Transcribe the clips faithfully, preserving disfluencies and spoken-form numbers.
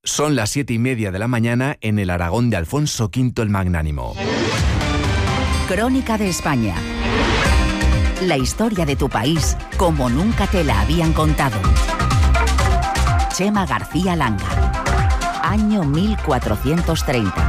Son las siete y media de la mañana en el Aragón de Alfonso quinto el Magnánimo. Crónica de España. La historia de tu país como nunca te la habían contado. Chema García Langa. Año mil cuatrocientos treinta.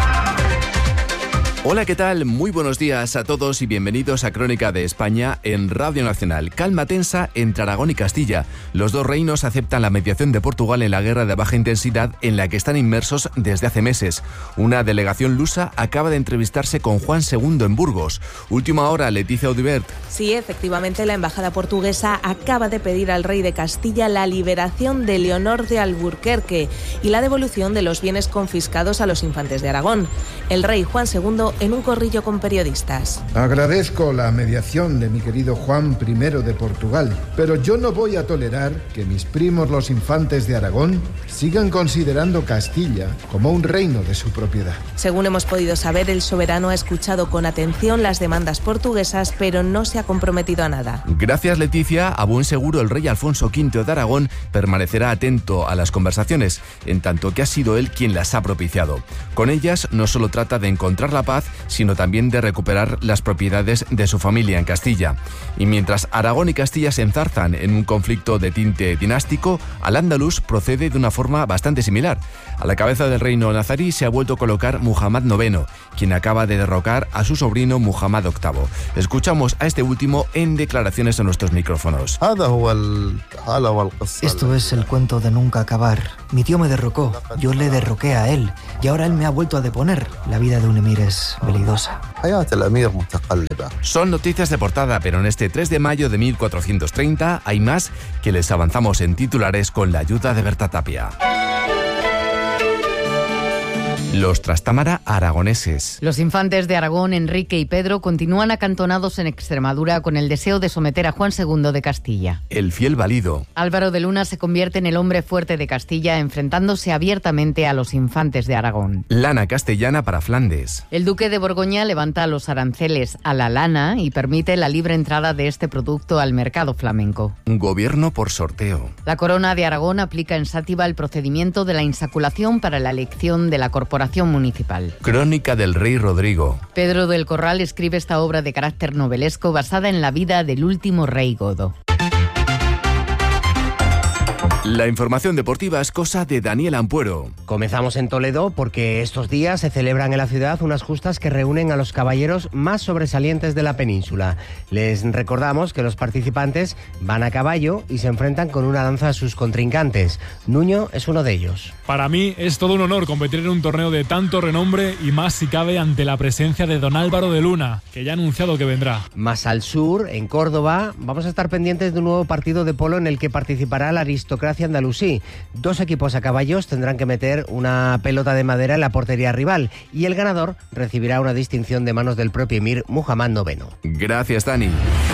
Hola, ¿qué tal? Muy buenos días a todos y bienvenidos a Crónica de España en Radio Nacional. Calma tensa entre Aragón y Castilla. Los dos reinos aceptan la mediación de Portugal en la guerra de baja intensidad en la que están inmersos desde hace meses. Una delegación lusa acaba de entrevistarse con Juan segundo en Burgos. Última hora, Leticia Audibert. Sí, efectivamente, la embajada portuguesa acaba de pedir al rey de Castilla la liberación de Leonor de Alburquerque y la devolución de los bienes confiscados a los infantes de Aragón. El rey Juan segundo en un corrillo con periodistas. Agradezco la mediación de mi querido Juan primero de Portugal, pero yo no voy a tolerar que mis primos los infantes de Aragón sigan considerando Castilla como un reino de su propiedad. Según hemos podido saber, el soberano ha escuchado con atención las demandas portuguesas, pero no se ha comprometido a nada. Gracias, Leticia. A buen seguro el rey Alfonso quinto de Aragón permanecerá atento a las conversaciones, en tanto que ha sido él quien las ha propiciado. Con ellas no solo trata de encontrar la paz, sino también de recuperar las propiedades de su familia en Castilla. Y mientras Aragón y Castilla se enzarzan en un conflicto de tinte dinástico, Al-Ándalus procede de una forma bastante similar. A la cabeza del reino nazarí se ha vuelto a colocar Muhammad noveno, quien acaba de derrocar a su sobrino Muhammad octavo. Escuchamos a este último en declaraciones a nuestros micrófonos. Esto es el cuento de nunca acabar. Mi tío me derrocó, yo le derroqué a él, y ahora él me ha vuelto a deponer. La vida de un emir es veleidosa. Son noticias de portada, pero en este tres de mayo de mil cuatrocientos treinta hay más que les avanzamos en titulares con la ayuda de Berta Tapia. Los Trastámara aragoneses. Los infantes de Aragón, Enrique y Pedro, continúan acantonados en Extremadura con el deseo de someter a Juan segundo de Castilla. El fiel valido. Álvaro de Luna se convierte en el hombre fuerte de Castilla, enfrentándose abiertamente a los infantes de Aragón. Lana castellana para Flandes. El duque de Borgoña levanta los aranceles a la lana y permite la libre entrada de este producto al mercado flamenco. Un gobierno por sorteo. La corona de Aragón aplica en Sátiva el procedimiento de la insaculación para la elección de la corporación municipal. Crónica del rey Rodrigo. Pedro del Corral escribe esta obra de carácter novelesco basada en la vida del último rey godo. La información deportiva es cosa de Daniel Ampuero. Comenzamos en Toledo porque estos días se celebran en la ciudad unas justas que reúnen a los caballeros más sobresalientes de la península. Les recordamos que los participantes van a caballo y se enfrentan con una lanza a sus contrincantes. Nuño es uno de ellos. Para mí es todo un honor competir en un torneo de tanto renombre y más si cabe ante la presencia de don Álvaro de Luna, que ya ha anunciado que vendrá. Más al sur, en Córdoba, vamos a estar pendientes de un nuevo partido de polo en el que participará la aristocracia andalusí. Dos equipos a caballos tendrán que meter una pelota de madera en la portería rival y el ganador recibirá una distinción de manos del propio emir Muhammad noveno. Gracias, Dani.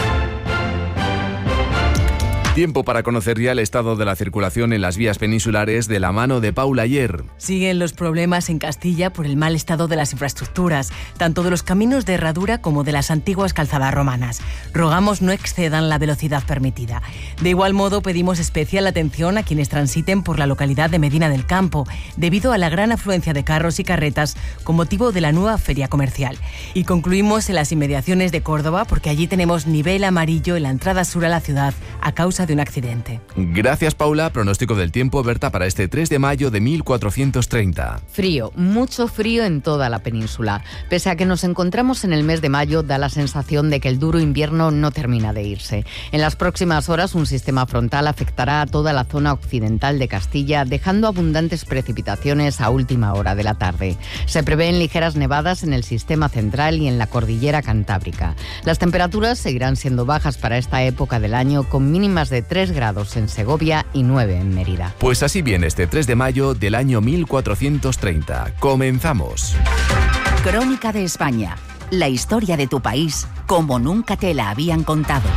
Tiempo para conocer ya el estado de la circulación en las vías peninsulares de la mano de Paula Ayer. Siguen los problemas en Castilla por el mal estado de las infraestructuras, tanto de los caminos de herradura como de las antiguas calzadas romanas. Rogamos no excedan la velocidad permitida. De igual modo, pedimos especial atención a quienes transiten por la localidad de Medina del Campo, debido a la gran afluencia de carros y carretas con motivo de la nueva feria comercial. Y concluimos en las inmediaciones de Córdoba, porque allí tenemos nivel amarillo en la entrada sur a la ciudad a causa de un accidente. Gracias, Paula. Pronóstico del tiempo, Berta, para este tres de mayo de mil cuatrocientos treinta. Frío, mucho frío en toda la península. Pese a que nos encontramos en el mes de mayo, da la sensación de que el duro invierno no termina de irse. En las próximas horas, un sistema frontal afectará a toda la zona occidental de Castilla, dejando abundantes precipitaciones a última hora de la tarde. Se prevén ligeras nevadas en el sistema central y en la cordillera cantábrica. Las temperaturas seguirán siendo bajas para esta época del año, con mínimas de tres grados en Segovia y nueve en Mérida. Pues así viene este tres de mayo del año mil cuatrocientos treinta. Comenzamos. Crónica de España. La historia de tu país como nunca te la habían contado.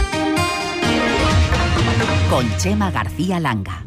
Con Chema García Langa.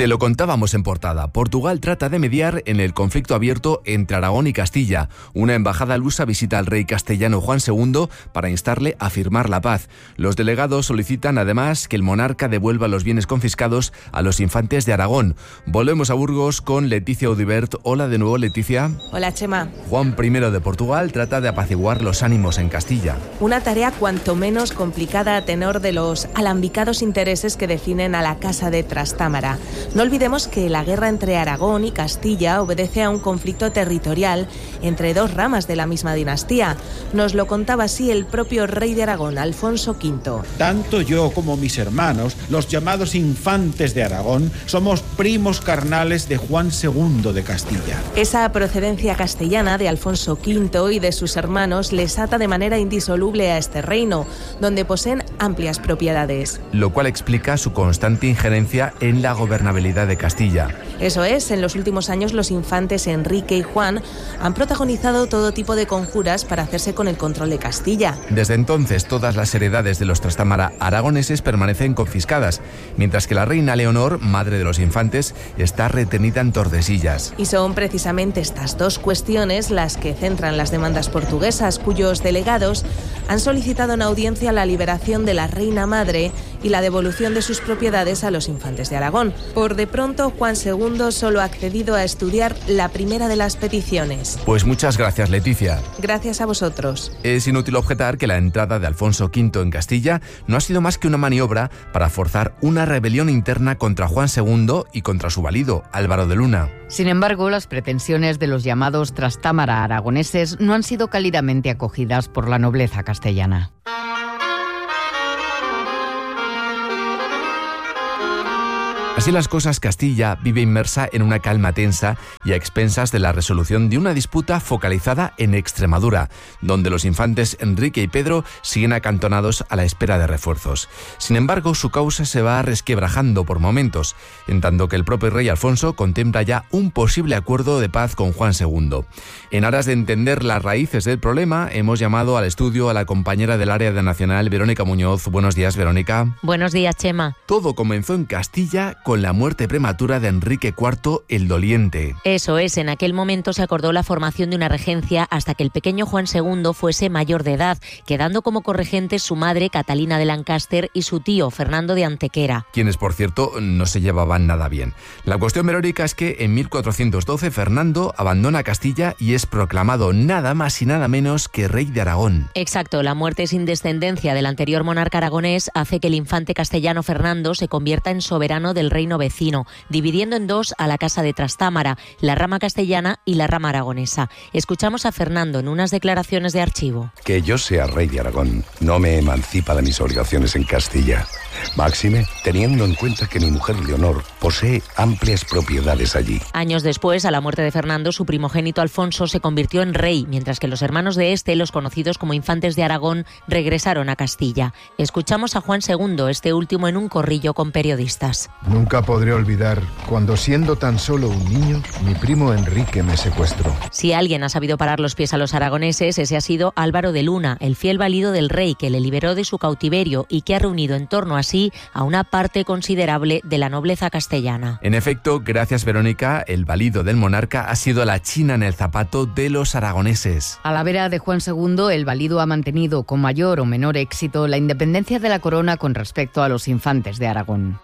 Se lo contábamos en portada. Portugal trata de mediar en el conflicto abierto entre Aragón y Castilla. Una embajada lusa visita al rey castellano Juan segundo para instarle a firmar la paz. Los delegados solicitan además que el monarca devuelva los bienes confiscados a los infantes de Aragón. Volvemos a Burgos con Leticia Audibert. Hola de nuevo, Leticia. Hola, Chema. Juan primero de Portugal trata de apaciguar los ánimos en Castilla. Una tarea cuanto menos complicada a tenor de los alambicados intereses que definen a la Casa de Trastámara. No olvidemos que la guerra entre Aragón y Castilla obedece a un conflicto territorial entre dos ramas de la misma dinastía. Nos lo contaba así el propio rey de Aragón, Alfonso quinto. Tanto yo como mis hermanos, los llamados infantes de Aragón, somos primos carnales de Juan segundo de Castilla. Esa procedencia castellana de Alfonso quinto y de sus hermanos les ata de manera indisoluble a este reino, donde poseen amplias propiedades. Lo cual explica su constante injerencia en la gobernabilidad de Castilla. Eso es, en los últimos años los infantes Enrique y Juan han protagonizado todo tipo de conjuras para hacerse con el control de Castilla. Desde entonces, todas las heredades de los Trastámara aragoneses permanecen confiscadas, mientras que la reina Leonor, madre de los infantes, está retenida en Tordesillas. Y son precisamente estas dos cuestiones las que centran las demandas portuguesas, cuyos delegados han solicitado en audiencia la liberación de la reina madre y la devolución de sus propiedades a los infantes de Aragón. Por de pronto, Juan segundo solo ha accedido a estudiar la primera de las peticiones. Pues muchas gracias, Leticia. Gracias a vosotros. Es inútil objetar que la entrada de Alfonso quinto en Castilla no ha sido más que una maniobra para forzar una rebelión interna contra Juan segundo y contra su valido, Álvaro de Luna. Sin embargo, las pretensiones de los llamados Trastámara aragoneses no han sido cálidamente acogidas por la nobleza castellana. Así las cosas, Castilla vive inmersa en una calma tensa y a expensas de la resolución de una disputa focalizada en Extremadura, donde los infantes Enrique y Pedro siguen acantonados a la espera de refuerzos. Sin embargo, su causa se va resquebrajando por momentos, en tanto que el propio rey Alfonso contempla ya un posible acuerdo de paz con Juan segundo. En aras de entender las raíces del problema, hemos llamado al estudio a la compañera del área de Nacional, Verónica Muñoz. Buenos días, Verónica. Buenos días, Chema. Todo comenzó en Castilla con la muerte prematura de Enrique cuarto el Doliente. Eso es, en aquel momento se acordó la formación de una regencia hasta que el pequeño Juan segundo fuese mayor de edad, quedando como corregentes su madre Catalina de Lancaster y su tío Fernando de Antequera. Quienes, por cierto, no se llevaban nada bien. La cuestión, Verónica, es que en mil cuatrocientos doce Fernando abandona Castilla y es proclamado nada más y nada menos que rey de Aragón. Exacto, la muerte sin descendencia del anterior monarca aragonés hace que el infante castellano Fernando se convierta en soberano del reino vecino, dividiendo en dos a la Casa de Trastámara, la rama castellana y la rama aragonesa. Escuchamos a Fernando en unas declaraciones de archivo. Que yo sea rey de Aragón no me emancipa de mis obligaciones en Castilla. Máxime, teniendo en cuenta que mi mujer Leonor posee amplias propiedades allí. Años después, a la muerte de Fernando, su primogénito Alfonso se convirtió en rey, mientras que los hermanos de este, los conocidos como infantes de Aragón, regresaron a Castilla. Escuchamos a Juan segundo, este último en un corrillo con periodistas. Nunca podré olvidar cuando, siendo tan solo un niño, mi primo Enrique me secuestró. Si alguien ha sabido parar los pies a los aragoneses, ese ha sido Álvaro de Luna, el fiel valido del rey que le liberó de su cautiverio y que ha reunido en torno a sí a una parte considerable de la nobleza castellana. En efecto, gracias, Verónica, el valido del monarca ha sido la china en el zapato de los aragoneses. A la vera de Juan segundo, el valido ha mantenido con mayor o menor éxito la independencia de la corona con respecto a los infantes de Aragón.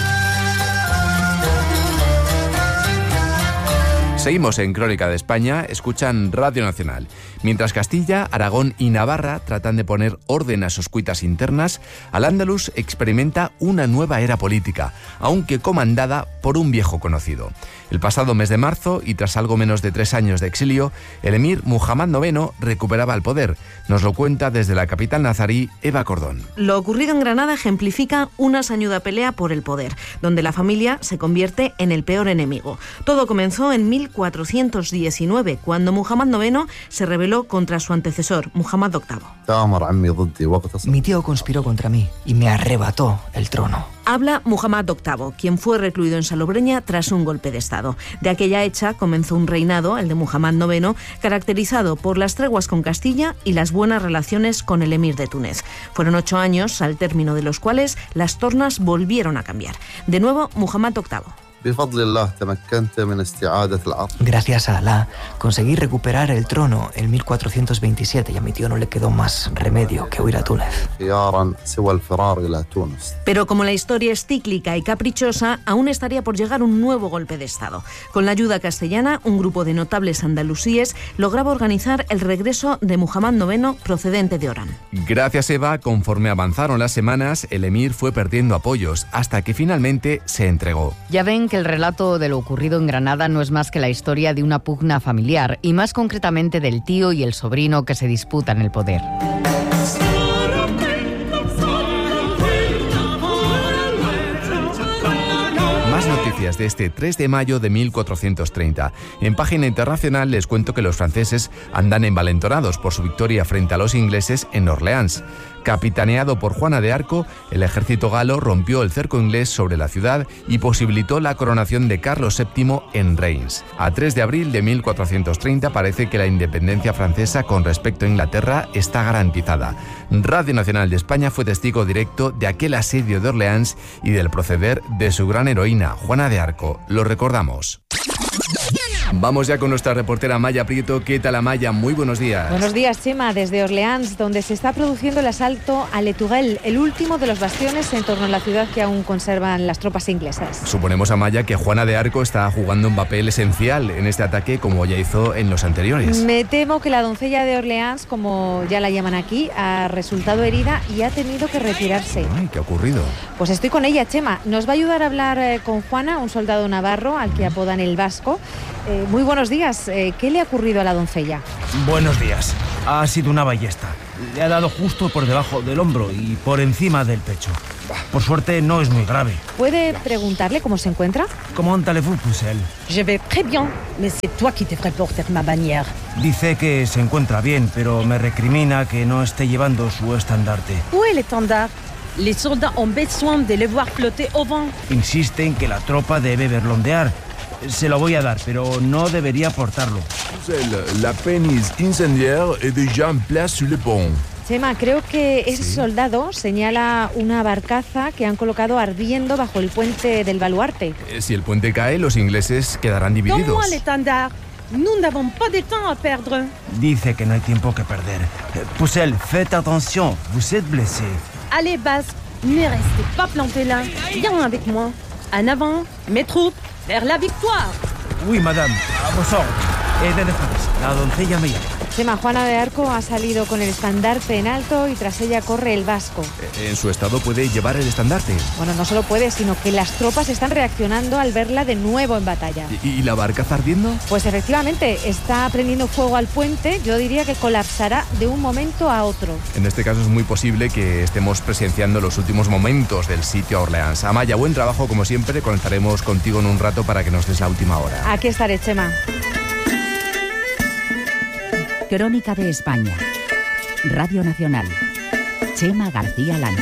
Seguimos en Crónica de España, escuchan Radio Nacional. Mientras Castilla, Aragón y Navarra tratan de poner orden a sus cuitas internas, Al-Ándalus experimenta una nueva era política, aunque comandada por un viejo conocido. El pasado mes de marzo, y tras algo menos de tres años de exilio, el emir Muhammad noveno recuperaba el poder. Nos lo cuenta desde la capital nazarí, Eva Cordón. Lo ocurrido en Granada ejemplifica una sañuda pelea por el poder, donde la familia se convierte en el peor enemigo. Todo comenzó en mil cuatrocientos diecinueve, cuando Muhammad noveno se rebeló contra su antecesor, Muhammad octavo. Mi tío conspiró contra mí y me arrebató el trono. Habla Muhammad octavo, quien fue recluido en Salobreña tras un golpe de Estado. De aquella hecha comenzó un reinado, el de Muhammad noveno, caracterizado por las treguas con Castilla y las buenas relaciones con el emir de Túnez. Fueron ocho años, al término de los cuales las tornas volvieron a cambiar. De nuevo, Muhammad octavo. Gracias a Alá, conseguí recuperar el trono en mil cuatrocientos veintisiete y a mi tío no le quedó más remedio que huir a Túnez. Pero como la historia es cíclica y caprichosa, aún estaría por llegar un nuevo golpe de Estado. Con la ayuda castellana, un grupo de notables andalusíes lograba organizar el regreso de Muhammad noveno procedente de Orán. Gracias, Eva, conforme avanzaron las semanas, el emir fue perdiendo apoyos hasta que finalmente se entregó. Ya ven que el relato de lo ocurrido en Granada no es más que la historia de una pugna familiar y más concretamente del tío y el sobrino que se disputan el poder. Más noticias de este tres de mayo de mil cuatrocientos treinta. En página internacional les cuento que los franceses andan envalentonados por su victoria frente a los ingleses en Orleans. Capitaneado por Juana de Arco, el ejército galo rompió el cerco inglés sobre la ciudad y posibilitó la coronación de Carlos séptimo en Reims. A tres de abril de mil cuatrocientos treinta parece que la independencia francesa con respecto a Inglaterra está garantizada. Radio Nacional de España fue testigo directo de aquel asedio de Orleans y del proceder de su gran heroína, Juana de Arco. Lo recordamos. Vamos ya con nuestra reportera Maya Prieto. ¿Qué tal, Maya? Muy buenos días. Buenos días, Chema, desde Orleans, donde se está produciendo el asalto a Le Tourelle, el último de los bastiones en torno a la ciudad que aún conservan las tropas inglesas. Suponemos, Amaya, que Juana de Arco está jugando un papel esencial en este ataque, como ya hizo en los anteriores. Me temo que la doncella de Orleans, como ya la llaman aquí, ha resultado herida y ha tenido que retirarse. Ay, ¿qué ha ocurrido? Pues estoy con ella, Chema. Nos va a ayudar a hablar eh, con Juana, un soldado navarro al que apodan el Vasco. Eh, muy buenos días. Eh, ¿Qué le ha ocurrido a la doncella? Buenos días. Ha sido una ballesta. Le ha dado justo por debajo del hombro y por encima del pecho. Por suerte no es muy grave. ¿Puede preguntarle cómo se encuentra? ¿Comment allez-vous, Pucelle? Je vais très bien, mais c'est toi qui devrais porter ma bannière. Dice que se encuentra bien, pero me recrimina que no esté llevando su estandarte. Où est l'étendard? Les soldats ont besoin de le voir flotter au vent. Insiste en que la tropa debe verlondear. Se lo voy a dar, pero no debería portarlo. La pénis incendiaire est déjà en place sur le pont. Chema, creo que ese sí. soldado señala una barcaza que han colocado ardiendo bajo el puente del baluarte. Si el puente cae, los ingleses quedarán divididos. Donne-moi l'étendard. Nous n'avons pas de temps à perdre. Dice que no hay tiempo que perder. Pucelle, faites attention, vous êtes blessé. Allez, Basque, ne restez pas plantés là. Viens avec moi. En avant, mes troupes. ¡Vers la victoire! Oui, madame, a vos órdenes. He de dejarles. La doncella me llama. Chema, Juana de Arco ha salido con el estandarte en alto y tras ella corre el Vasco. ¿En su estado puede llevar el estandarte? Bueno, no solo puede, sino que las tropas están reaccionando al verla de nuevo en batalla. ¿Y, y la barca ardiendo? Pues efectivamente, está prendiendo fuego al puente. Yo diría que colapsará de un momento a otro. En este caso es muy posible que estemos presenciando los últimos momentos del sitio a Orleans. Amaya, buen trabajo como siempre. Conectaremos contigo en un rato para que nos des la última hora. Aquí estaré, Chema. Crónica de España. Radio Nacional. Chema García Landa.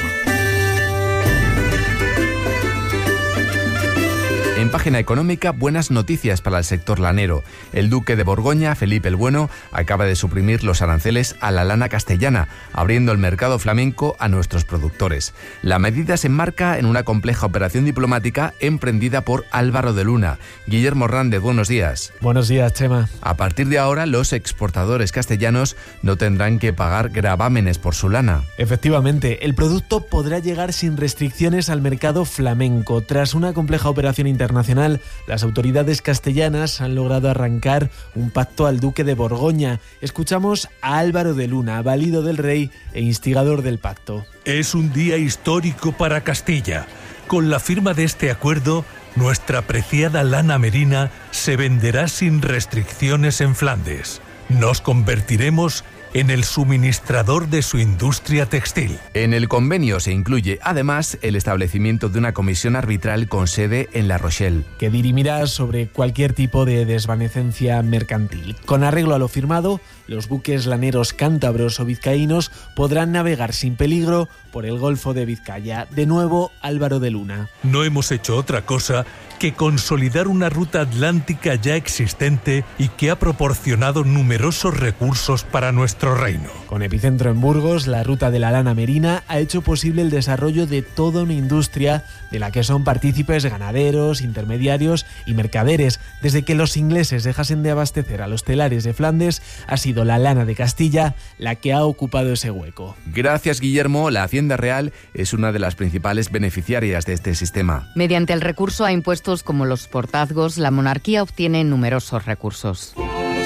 En página económica, buenas noticias para el sector lanero. El duque de Borgoña, Felipe el Bueno, acaba de suprimir los aranceles a la lana castellana, abriendo el mercado flamenco a nuestros productores. La medida se enmarca en una compleja operación diplomática emprendida por Álvaro de Luna. Guillermo Hernández, buenos días. Buenos días, Chema. A partir de ahora, los exportadores castellanos no tendrán que pagar gravámenes por su lana. Efectivamente, el producto podrá llegar sin restricciones al mercado flamenco. Tras una compleja operación internacional, las autoridades castellanas han logrado arrancar un pacto al duque de Borgoña. Escuchamos a Álvaro de Luna, valido del rey e instigador del pacto. Es un día histórico para Castilla. Con la firma de este acuerdo, nuestra preciada lana merina se venderá sin restricciones en Flandes. Nos convertiremos en el suministrador de su industria textil. En el convenio se incluye, además, el establecimiento de una comisión arbitral con sede en La Rochelle, que dirimirá sobre cualquier tipo de desvanecencia mercantil. Con arreglo a lo firmado, los buques laneros cántabros o vizcaínos podrán navegar sin peligro por el Golfo de Vizcaya. De nuevo, Álvaro de Luna. No hemos hecho otra cosa que consolidar una ruta atlántica ya existente y que ha proporcionado numerosos recursos para nuestro reino. Con epicentro en Burgos, la ruta de la lana merina ha hecho posible el desarrollo de toda una industria de la que son partícipes ganaderos, intermediarios y mercaderes. Desde que los ingleses dejasen de abastecer a los telares de Flandes, ha sido la lana de Castilla la que ha ocupado ese hueco. Gracias, Guillermo. La Hacienda Real es una de las principales beneficiarias de este sistema. Mediante el recurso a impuestos como los portazgos, la monarquía obtiene numerosos recursos.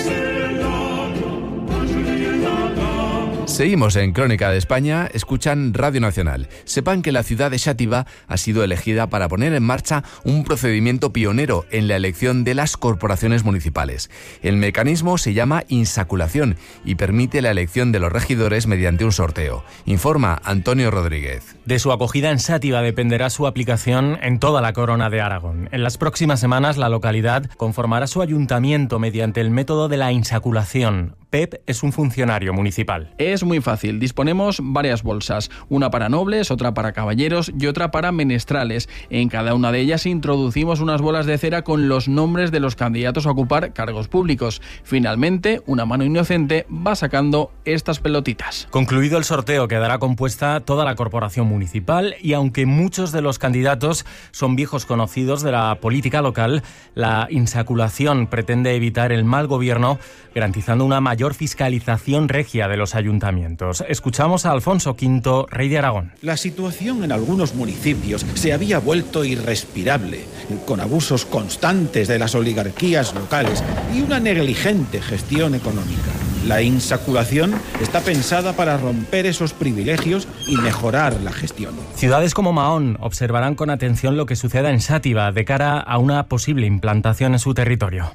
Seguimos en Crónica de España, escuchan Radio Nacional. Sepan que la ciudad de Xàtiva ha sido elegida para poner en marcha un procedimiento pionero en la elección de las corporaciones municipales. El mecanismo se llama insaculación y permite la elección de los regidores mediante un sorteo. Informa Antonio Rodríguez. De su acogida en Xàtiva dependerá su aplicación en toda la Corona de Aragón. En las próximas semanas la localidad conformará su ayuntamiento mediante el método de la insaculación. Pep es un funcionario municipal. Es muy fácil. Disponemos varias bolsas, una para nobles, otra para caballeros y otra para menestrales. En cada una de ellas introducimos unas bolas de cera con los nombres de los candidatos a ocupar cargos públicos. Finalmente, una mano inocente va sacando estas pelotitas. Concluido el sorteo, quedará compuesta toda la corporación municipal y aunque muchos de los candidatos son viejos conocidos de la política local, la insaculación pretende evitar el mal gobierno, garantizando una mayor fiscalización regia de los ayuntamientos. Escuchamos a Alfonso quinto, rey de Aragón. La situación en algunos municipios se había vuelto irrespirable, con abusos constantes de las oligarquías locales y una negligente gestión económica. La insaculación está pensada para romper esos privilegios y mejorar la gestión. Ciudades como Mahón observarán con atención lo que suceda en Xàtiva de cara a una posible implantación en su territorio.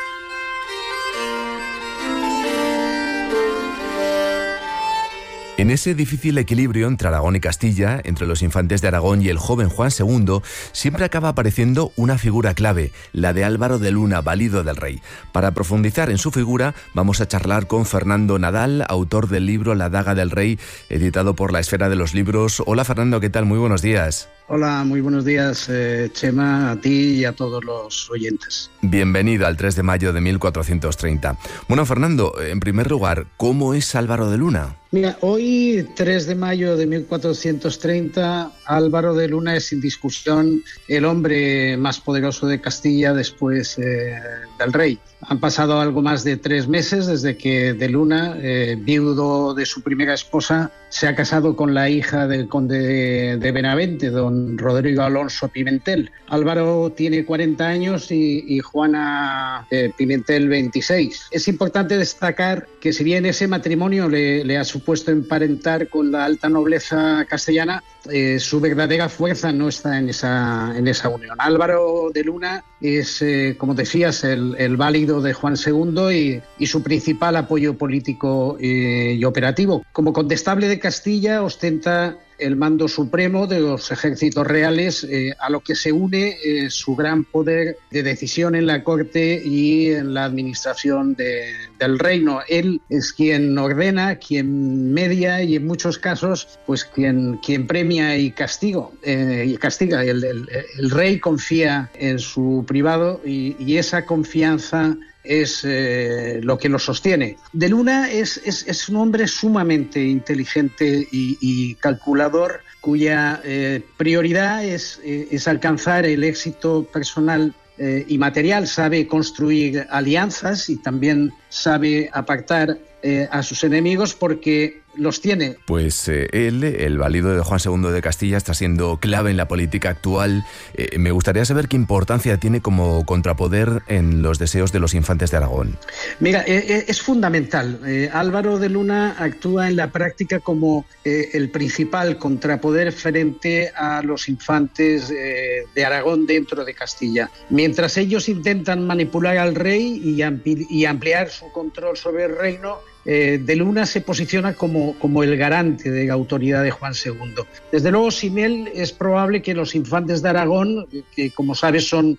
En ese difícil equilibrio entre Aragón y Castilla, entre los infantes de Aragón y el joven Juan segundo, siempre acaba apareciendo una figura clave, la de Álvaro de Luna, valido del rey. Para profundizar en su figura, vamos a charlar con Fernando Nadal, autor del libro La daga del rey, editado por La Esfera de los Libros. Hola Fernando, ¿qué tal? Muy buenos días. Hola, muy buenos días, eh, Chema, a ti y a todos los oyentes. Bienvenido al tres de mayo de mil cuatrocientos treinta. Bueno, Fernando, en primer lugar, ¿cómo es Álvaro de Luna? Mira, hoy, tres de mayo de mil cuatrocientos treinta, Álvaro de Luna es sin discusión el hombre más poderoso de Castilla después eh, del rey. Han pasado algo más de tres meses desde que de Luna, eh, viudo de su primera esposa, se ha casado con la hija del conde de, de Benavente, don Rodrigo Alonso Pimentel. Álvaro tiene cuarenta años y, y Juana eh, Pimentel veintiséis. Es importante destacar que si bien ese matrimonio le, le ha supuesto emparentar con la alta nobleza castellana, eh, su verdadera fuerza no está en esa, en esa unión. Álvaro de Luna es, eh, como decías, el, el válido de Juan segundo y, y su principal apoyo político eh, y operativo. Como condestable de Castilla ostenta el mando supremo de los ejércitos reales, eh, a lo que se une eh, su gran poder de decisión en la corte y en la administración de, del reino. Él es quien ordena, quien media y en muchos casos pues quien, quien premia y, castigo, eh, y castiga. El, el, el rey confía en su privado y, y esa confianza es eh, lo que lo sostiene. De Luna es, es, es un hombre sumamente inteligente y, y calculador, cuya eh, prioridad es, eh, es alcanzar el éxito personal eh, y material. Sabe construir alianzas y también sabe apartar eh, a sus enemigos porque los tiene. Pues eh, él, el válido de Juan segundo de Castilla, está siendo clave en la política actual. Eh, me gustaría saber qué importancia tiene como contrapoder en los deseos de los infantes de Aragón. Mira, eh, es fundamental. Eh, Álvaro de Luna actúa en la práctica como eh, el principal contrapoder frente a los infantes eh, de Aragón dentro de Castilla. Mientras ellos intentan manipular al rey y, ampli- y ampliar su control sobre el reino, Eh, de Luna se posiciona como, como el garante de la autoridad de Juan segundo. Desde luego, sin él es probable que los infantes de Aragón, que como sabes son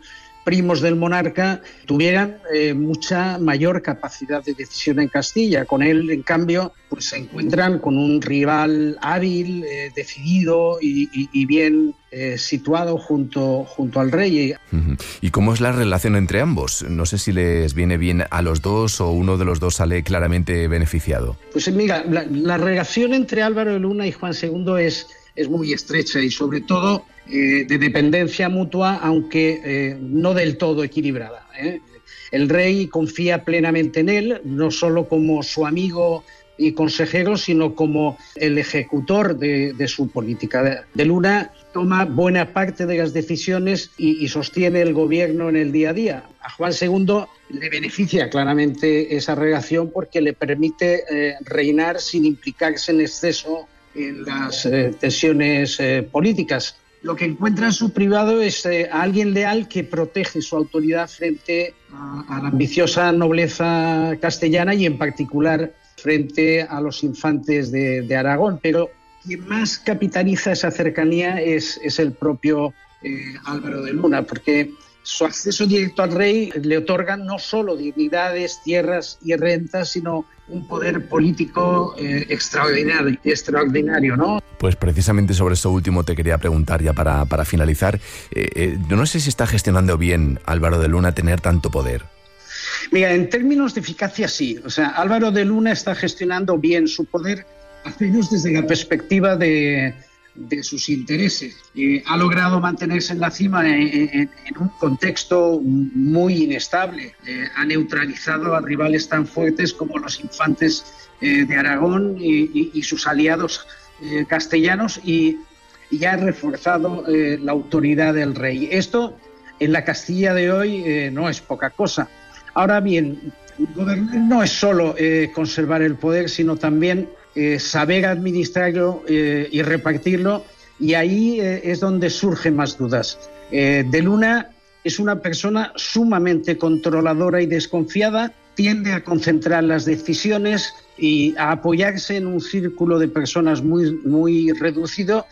primos del monarca tuvieran eh, mucha mayor capacidad de decisión en Castilla. Con él, en cambio, pues se encuentran con un rival hábil, eh, decidido y, y, y bien eh, situado junto, junto al rey. ¿Y cómo es la relación entre ambos? No sé si les viene bien a los dos o uno de los dos sale claramente beneficiado. Pues mira, la, la relación entre Álvaro de Luna y Juan segundo es, es muy estrecha y sobre todo eh, de dependencia mutua, aunque eh, no del todo equilibrada, ¿eh? El rey confía plenamente en él, no solo como su amigo y consejero, sino como el ejecutor de, de su política. De Luna toma buena parte de las decisiones y, y sostiene el gobierno en el día a día. A Juan segundo le beneficia claramente esa relación porque le permite eh, reinar sin implicarse en exceso en las eh, tensiones eh, políticas. Lo que encuentra en su privado es eh, a alguien leal que protege su autoridad frente a, a la ambiciosa nobleza castellana y en particular frente a los infantes de, de Aragón. Pero quien más capitaliza esa cercanía es, es el propio eh, Álvaro de Luna, porque su acceso directo al rey le otorga no solo dignidades, tierras y rentas, sino un poder político eh, extraordinario, extraordinario, ¿no? Pues precisamente sobre eso último te quería preguntar ya para, para finalizar. Eh, eh, yo no sé si está gestionando bien Álvaro de Luna tener tanto poder. Mira, en términos de eficacia sí. O sea, Álvaro de Luna está gestionando bien su poder, al menos desde la perspectiva de, de sus intereses. Eh, ha logrado mantenerse en la cima en, en, en un contexto muy inestable. Eh, ha neutralizado a rivales tan fuertes como los infantes eh, de Aragón y, y, y sus aliados eh, castellanos y, y ha reforzado eh, la autoridad del rey. Esto en la Castilla de hoy eh, no es poca cosa. Ahora bien, gobernar no es solo eh, conservar el poder, sino también eh, saber administrarlo eh, y repartirlo, y ahí eh, es donde surgen más dudas. Eh, de Luna es una persona sumamente controladora y desconfiada, tiende a concentrar las decisiones y a apoyarse en un círculo de personas muy, muy reducido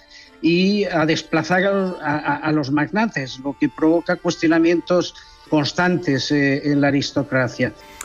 y a desplazar a, a, a los magnates, lo que provoca cuestionamientos constantes eh, en la aristocracia.